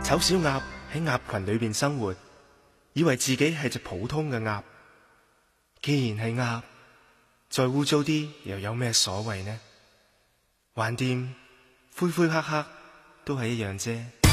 醜小鴨喺鴨群裏邊生活，以為自己係隻普通嘅鴨。既然係鴨，再污糟啲又有咩所謂呢？橫掂灰灰黑黑都係一樣啫。